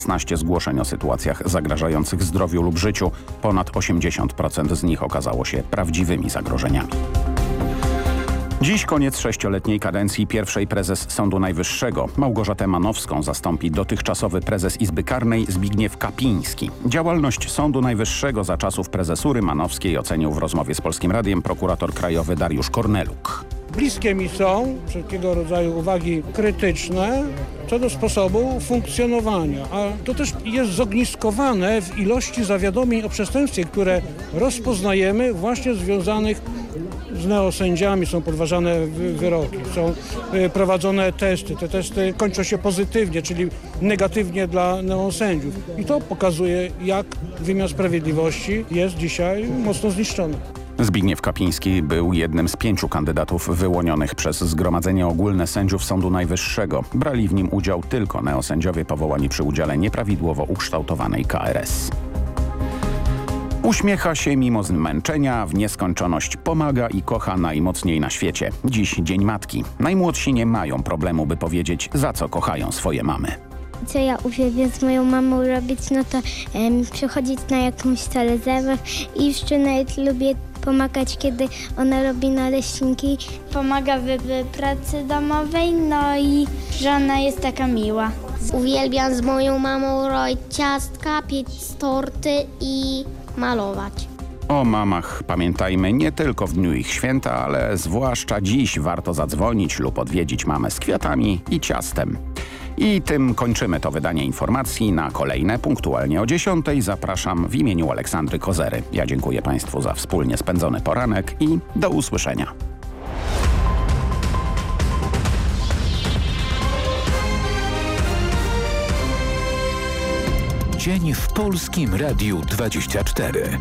16 zgłoszeń o sytuacjach zagrażających zdrowiu lub życiu. Ponad 80% z nich okazało się prawdziwymi zagrożeniami. Dziś koniec 6-letniej kadencji pierwszej prezes Sądu Najwyższego. Małgorzatę Manowską zastąpi dotychczasowy prezes Izby Karnej Zbigniew Kapiński. Działalność Sądu Najwyższego za czasów prezesury Manowskiej ocenił w rozmowie z Polskim Radiem prokurator krajowy Dariusz Korneluk. Bliskie mi są wszelkiego rodzaju uwagi krytyczne co do sposobu funkcjonowania, a to też jest zogniskowane w ilości zawiadomień o przestępstwie, które rozpoznajemy właśnie związanych z neosędziami. Są podważane wyroki, są prowadzone testy. Te testy kończą się pozytywnie, czyli negatywnie dla neosędziów. I to pokazuje, jak wymiar sprawiedliwości jest dzisiaj mocno zniszczony. Zbigniew Kapiński był jednym z 5 kandydatów wyłonionych przez Zgromadzenie Ogólne Sędziów Sądu Najwyższego. Brali w nim udział tylko neosędziowie powołani przy udziale nieprawidłowo ukształtowanej KRS. Uśmiecha się mimo zmęczenia, w nieskończoność pomaga i kocha najmocniej na świecie. Dziś Dzień Matki. Najmłodsi nie mają problemu, by powiedzieć, za co kochają swoje mamy. Co ja uwielbiam z moją mamą robić, no to przychodzić na jakąś salę zabaw i jeszcze nawet lubię pomagać, kiedy ona robi naleśniki. Pomaga w pracy domowej, no i że ona jest taka miła. Uwielbiam z moją mamą robić ciastka, piec torty i malować. O mamach pamiętajmy nie tylko w dniu ich święta, ale zwłaszcza dziś warto zadzwonić lub odwiedzić mamę z kwiatami i ciastem. I tym kończymy to wydanie informacji. Na kolejne punktualnie o 10:00 zapraszam w imieniu Aleksandry Kozery. Ja dziękuję Państwu za wspólnie spędzony poranek i do usłyszenia. Dzień w Polskim Radiu 24.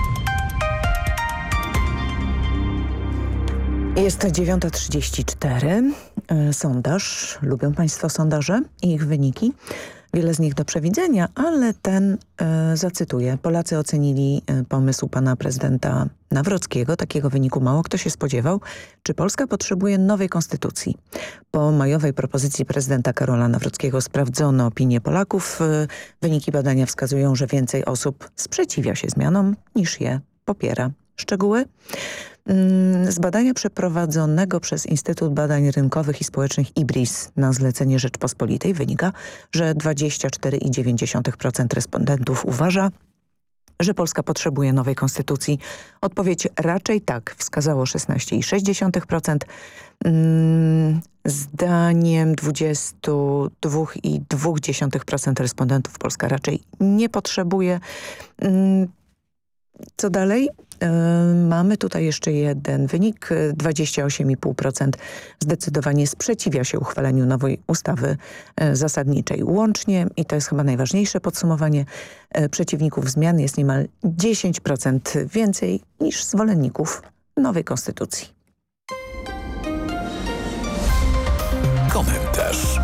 Jest 9:34. Sondaż. Lubią Państwo sondaże i ich wyniki? Wiele z nich do przewidzenia, ale ten zacytuję. Polacy ocenili pomysł pana prezydenta Nawrockiego. Takiego wyniku mało kto się spodziewał. Czy Polska potrzebuje nowej konstytucji? Po majowej propozycji prezydenta Karola Nawrockiego sprawdzono opinię Polaków. Wyniki badania wskazują, że więcej osób sprzeciwia się zmianom niż je popiera. Szczegóły? Z badania przeprowadzonego przez Instytut Badań Rynkowych i Społecznych IBRIS na zlecenie Rzeczpospolitej wynika, że 24,9% respondentów uważa, że Polska potrzebuje nowej konstytucji. Odpowiedź raczej tak wskazało 16,6%. Zdaniem 22,2% respondentów Polska raczej nie potrzebuje. Co dalej? Mamy tutaj jeszcze jeden wynik. 28,5% zdecydowanie sprzeciwia się uchwaleniu nowej ustawy zasadniczej. Łącznie, i to jest chyba najważniejsze podsumowanie, przeciwników zmian jest niemal 10% więcej niż zwolenników nowej konstytucji. Komentarz.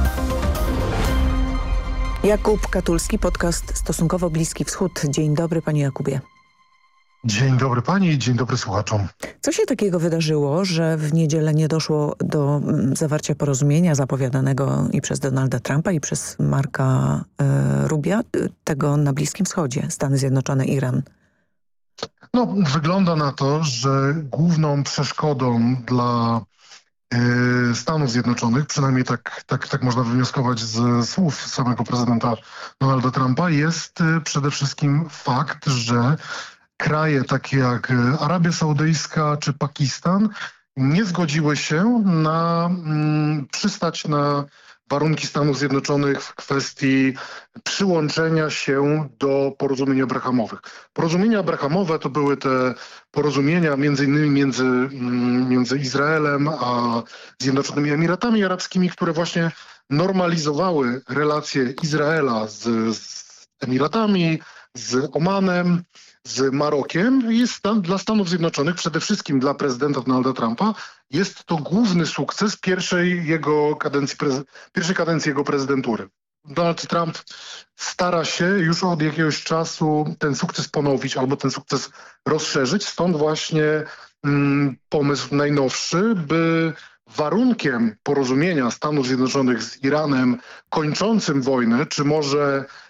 Jakub Katulski, podcast Stosunkowo Bliski Wschód. Dzień dobry, panie Jakubie. Dzień dobry pani i dzień dobry słuchaczom. Co się takiego wydarzyło, że w niedzielę nie doszło do zawarcia porozumienia zapowiadanego i przez Donalda Trumpa i przez Marka Rubia, tego na Bliskim Wschodzie, Stany Zjednoczone, Iran? No, wygląda na to, że główną przeszkodą dla Stanów Zjednoczonych, przynajmniej tak można wywnioskować z słów samego prezydenta Donalda Trumpa, jest przede wszystkim fakt, że kraje takie jak Arabia Saudyjska czy Pakistan nie zgodziły się przystać na warunki Stanów Zjednoczonych w kwestii przyłączenia się do porozumień abrahamowych. Porozumienia abrahamowe to były te porozumienia między innymi między Izraelem a Zjednoczonymi Emiratami Arabskimi, które właśnie normalizowały relacje Izraela z Emiratami, z Omanem, z Marokiem. Jest dla Stanów Zjednoczonych, przede wszystkim dla prezydenta Donalda Trumpa, jest to główny sukces pierwszej kadencji jego prezydentury. Donald Trump stara się już od jakiegoś czasu ten sukces ponowić albo ten sukces rozszerzyć. Stąd właśnie pomysł najnowszy, by warunkiem porozumienia Stanów Zjednoczonych z Iranem kończącym wojnę, czy może